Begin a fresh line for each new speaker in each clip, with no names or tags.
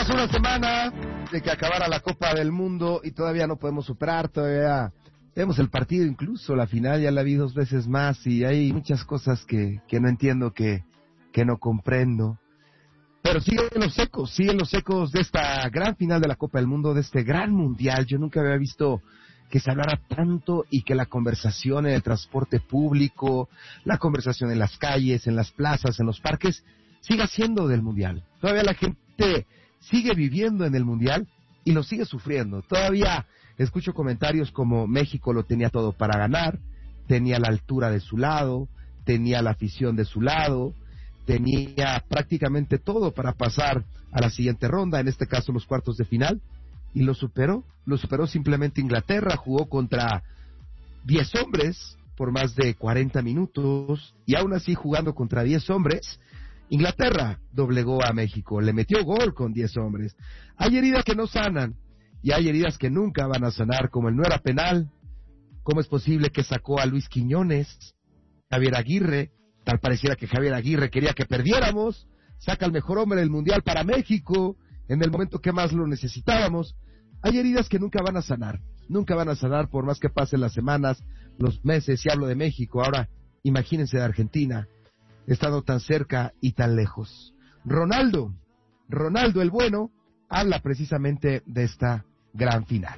Estamos a una semana de que acabara la Copa del Mundo y todavía no podemos superar, todavía vemos el partido, incluso la final ya la vi 2 veces más y hay muchas cosas que no entiendo, que no comprendo. Pero siguen los ecos de esta gran final de la Copa del Mundo, de este gran mundial. Yo nunca había visto que se hablara tanto y que la conversación en el transporte público, la conversación en las calles, en las plazas, en los parques, siga siendo del mundial. Todavía la gente sigue viviendo en el mundial y lo sigue sufriendo. Todavía escucho comentarios como México lo tenía todo para ganar, tenía la altura de su lado, tenía la afición de su lado, tenía prácticamente todo para pasar a la siguiente ronda, en este caso los cuartos de final, y lo superó simplemente Inglaterra. Jugó contra 10 hombres por más de 40 minutos, y aún así jugando contra 10 hombres, Inglaterra doblegó a México, le metió gol con 10 hombres. Hay heridas que no sanan, y hay heridas que nunca van a sanar, como el no era penal. ¿Cómo es posible que sacó a Luis Quiñones, Javier Aguirre? Tal pareciera que Javier Aguirre quería que perdiéramos, saca al mejor hombre del mundial para México, en el momento que más lo necesitábamos. Hay heridas que nunca van a sanar por más que pasen las semanas, los meses, y hablo de México. Ahora, imagínense de Argentina, estando tan cerca y tan lejos. Ronaldo el bueno, habla precisamente de esta gran final.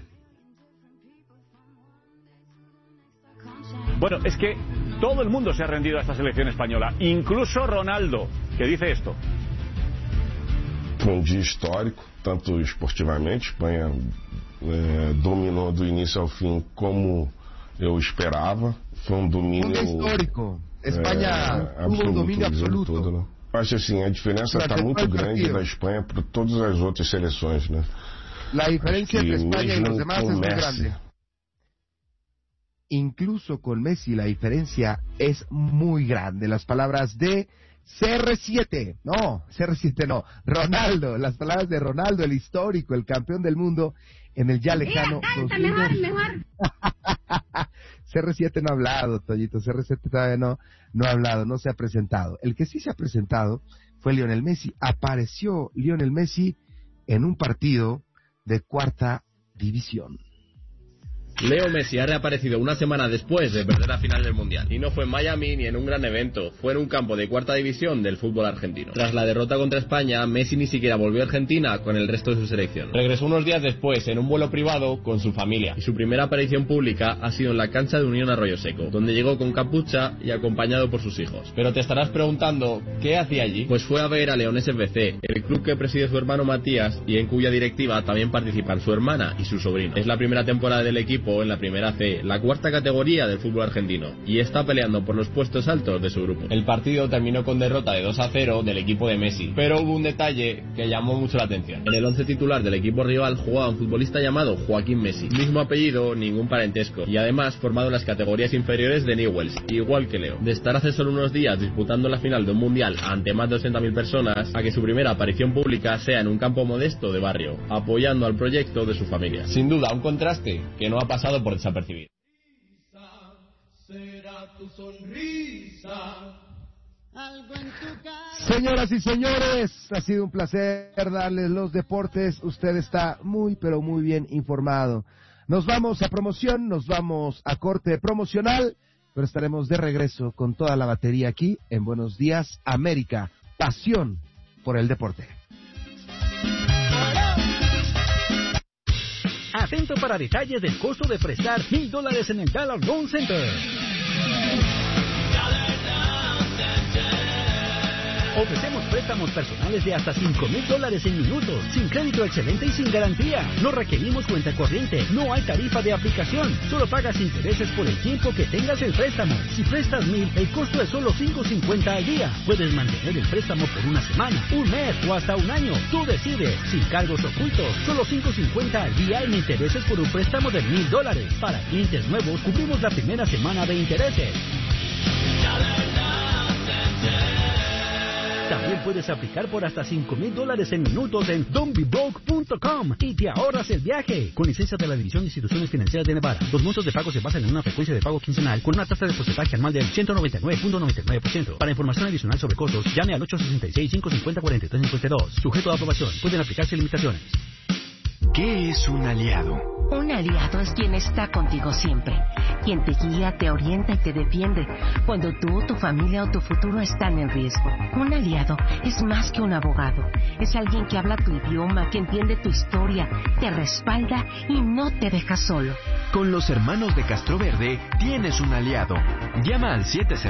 Bueno, es que todo el mundo se ha rendido a esta selección española, incluso Ronaldo, que dice esto.
Foi dia histórico, tanto esportivamente. Espanha dominou do início ao fim como eu esperava. Foi dominio
histórico. Espanha tuvo dominio absoluto.
Todo, né? Acho assim, a diferença está muito grande da Espanha para todas as outras seleções, né?
La diferencia entre España y los demás es muy grande. Incluso con Messi la diferencia es muy grande. Las palabras de CR7 no, Ronaldo, las palabras de Ronaldo, el histórico, el campeón del mundo en el ya lejano.
Mejor.
CR7 no ha hablado, Toyito, CR7 todavía no ha hablado, no se ha presentado. El que sí se ha presentado fue Lionel Messi. Apareció Lionel Messi en un partido de cuarta división.
Leo Messi ha reaparecido una semana después de perder la final del Mundial. Y no fue en Miami ni en un gran evento, fue en un campo de cuarta división del fútbol argentino. Tras la derrota contra España, Messi ni siquiera volvió a Argentina con el resto de su selección. Regresó unos días después en un vuelo privado con su familia. Y su primera aparición pública ha sido en la cancha de Unión Arroyo Seco, donde llegó con capucha y acompañado por sus hijos. Pero te estarás preguntando, ¿qué hacía allí? Pues fue a ver a Leones FC, el club que preside su hermano Matías y en cuya directiva también participan su hermana y su sobrino. Es la primera temporada del equipo en la Primera C, la cuarta categoría del fútbol argentino, y está peleando por los puestos altos de su grupo. El partido terminó con derrota de 2-0 del equipo de Messi, pero hubo un detalle que llamó mucho la atención. En el 11 titular del equipo rival jugaba un futbolista llamado Joaquín Messi, mismo apellido, ningún parentesco, y además formado en las categorías inferiores de Newell's, igual que Leo. De estar hace solo unos días disputando la final de un mundial ante más de 80.000 personas, a que su primera aparición pública sea en un campo modesto de barrio, apoyando al proyecto de su familia. Sin duda, un contraste que no ha pasado por desapercibido.
Señoras y señores, ha sido un placer darles los deportes. Usted está muy, pero muy bien informado. Nos vamos a promoción, nos vamos a corte promocional, pero estaremos de regreso con toda la batería aquí en Buenos Días América. Pasión por el deporte.
Atento para detalles del costo de prestar $1,000 en el Dollar Loan Center. Ofrecemos préstamos personales de hasta $5,000 en minutos, sin crédito excelente y sin garantía. No requerimos cuenta corriente, no hay tarifa de aplicación, solo pagas intereses por el tiempo que tengas el préstamo. Si prestas $1,000, el costo es solo $5.50 al día. Puedes mantener el préstamo por una semana, un mes o hasta un año. Tú decides, sin cargos ocultos, solo $5.50 al día en intereses por un préstamo de $1,000. Para clientes nuevos, cubrimos la primera semana de intereses. También También puedes aplicar por hasta $5,000 en minutos en don'tbebroke.com y te ahorras el viaje. Con licencia de la División de Instituciones Financieras de Nevada. Los montos de pago se basan en una frecuencia de pago quincenal con una tasa de porcentaje anual del 199.99%. Para información adicional sobre costos, llame al 866-550-4352. Sujeto a aprobación. Pueden aplicarse limitaciones.
¿Qué es un aliado?
Un aliado es quien está contigo siempre, quien te guía, te orienta y te defiende cuando tú, tu familia o tu futuro están en riesgo. Un aliado es más que un abogado, es alguien que habla tu idioma, que entiende tu historia, te respalda y no te deja solo.
Con los hermanos de Castroverde tienes un aliado. Llama al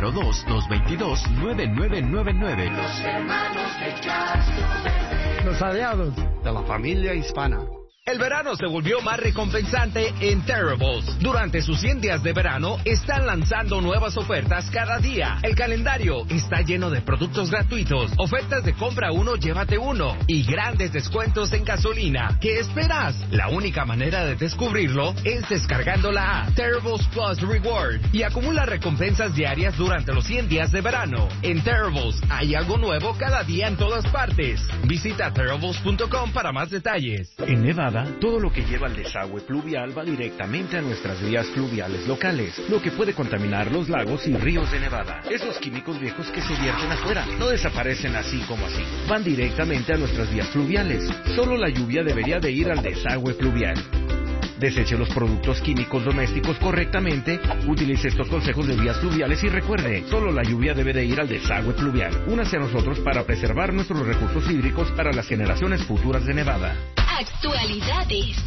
702-222-9999.
Los hermanos de Castroverde.
Los aliados de la familia hispana.
El verano se volvió más recompensante en Terribles. Durante sus 100 días de verano, están lanzando nuevas ofertas cada día. El calendario está lleno de productos gratuitos, ofertas de compra uno, llévate uno, y grandes descuentos en gasolina. ¿Qué esperas? La única manera de descubrirlo es descargando la app Terribles Plus Reward y acumula recompensas diarias durante los 100 días de verano. En Terribles hay algo nuevo cada día en todas partes. Visita terribles.com para más detalles.
En Nevada, todo lo que lleva al desagüe pluvial va directamente a nuestras vías fluviales locales, lo que puede contaminar los lagos y ríos de Nevada. Esos químicos viejos que se vierten afuera no desaparecen así como así, van directamente a nuestras vías fluviales. Solo la lluvia debería de ir al desagüe pluvial. Deseche los productos químicos domésticos correctamente, utilice estos consejos de vías fluviales y recuerde, solo la lluvia debe de ir al desagüe pluvial. Únase a nosotros para preservar nuestros recursos hídricos para las generaciones futuras de Nevada.
Actualidades.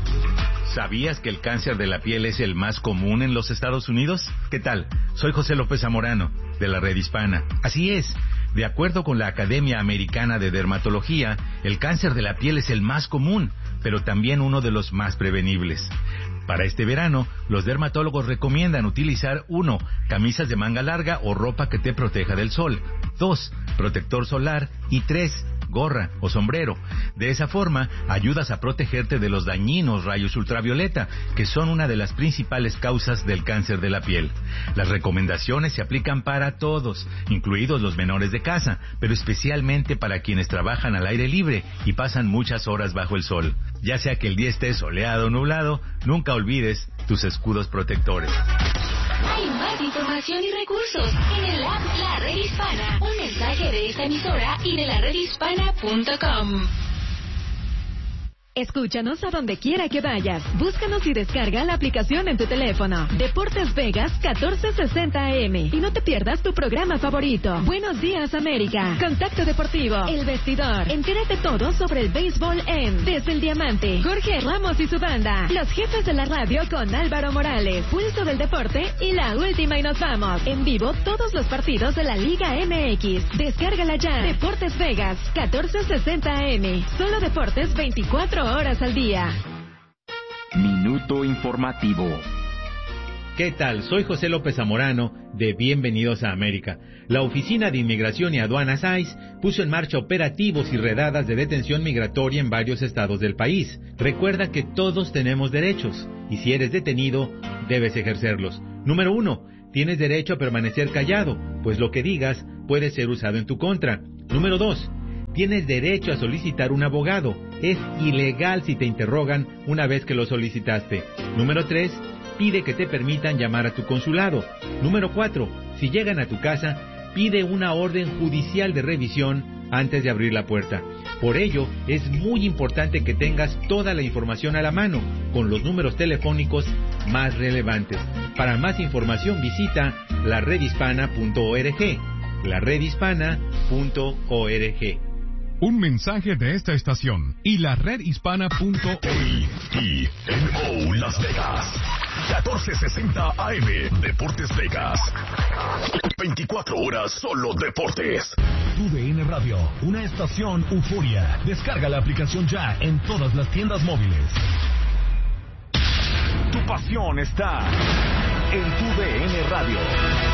¿Sabías que el cáncer de la piel es el más común en los Estados Unidos? ¿Qué tal? Soy José López Zamorano, de la Red Hispana. Así es, de acuerdo con la Academia Americana de Dermatología, el cáncer de la piel es el más común, pero también uno de los más prevenibles. Para este verano, los dermatólogos recomiendan utilizar 1. Camisas de manga larga o ropa que te proteja del sol. 2. Protector solar. Y 3. Gorra o sombrero. De esa forma, ayudas a protegerte de los dañinos rayos ultravioleta, que son una de las principales causas del cáncer de la piel. Las recomendaciones se aplican para todos, incluidos los menores de casa, pero especialmente para quienes trabajan al aire libre y pasan muchas horas bajo el sol. Ya sea que el día esté soleado o nublado, nunca olvides tus escudos protectores.
Hay más información y recursos en el app La Red Hispana. Un mensaje de esta emisora y de laredhispana.com.
Escúchanos a donde quiera que vayas. Búscanos y descarga la aplicación en tu teléfono. Deportes Vegas 1460 AM. Y no te pierdas tu programa favorito. Buenos días, América. Contacto Deportivo. El Vestidor. Entérate todo sobre el béisbol en Desde el Diamante. Jorge Ramos y su banda. Los jefes de la radio con Álvaro Morales. Pulso del Deporte y La Última y Nos Vamos. En vivo todos los partidos de la Liga MX. Descárgala ya. Deportes Vegas 1460 AM. Solo deportes 24 horas al día.
Minuto informativo.
¿Qué tal? Soy José López Zamorano de Bienvenidos a América. La Oficina de Inmigración y Aduanas ICE puso en marcha operativos y redadas de detención migratoria en varios estados del país. Recuerda que todos tenemos derechos y si eres detenido, debes ejercerlos. Número 1. Tienes derecho a permanecer callado, pues lo que digas puede ser usado en tu contra. Número 2. Tienes derecho a solicitar un abogado. Es ilegal si te interrogan una vez que lo solicitaste. Número 3. Pide que te permitan llamar a tu consulado. Número 4. Si llegan a tu casa, pide una orden judicial de revisión antes de abrir la puerta. Por ello, es muy importante que tengas toda la información a la mano, con los números telefónicos más relevantes. Para más información visita laredhispana.org. laredhispana.org.
Un mensaje de esta estación y la redhispana.org.
KINO Las Vegas 1460 AM Deportes Vegas. 24 horas solo deportes.
TUDN Radio, una estación euforia. Descarga la aplicación ya en todas las tiendas móviles.
Tu pasión está en TUDN Radio.